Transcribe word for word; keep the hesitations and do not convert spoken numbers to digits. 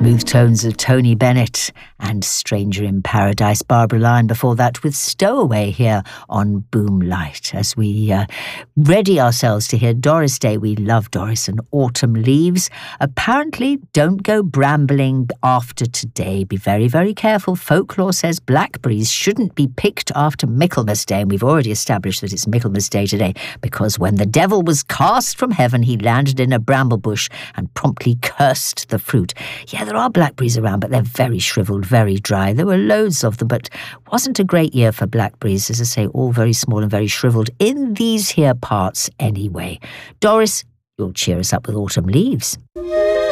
smooth tones of Tony Bennett and Stranger in Paradise. Barbara Lyon before that with Stowaway here on Boomlight as we uh, ready ourselves to hear Doris Day. We love Doris and Autumn Leaves. Apparently, don't go brambling after today. Be very, very careful. Folklore says blackberries shouldn't be picked after Michaelmas Day, and we've already established that it's Michaelmas Day today because when the devil was cast from heaven, he landed in a bramble bush and promptly cursed the fruit. Yeah, there are blackberries around, but they're very shriveled, very dry. There were loads of them, but wasn't a great year for blackberries, as I say, all very small and very shriveled in these here parts anyway. Doris, you'll cheer us up with Autumn Leaves.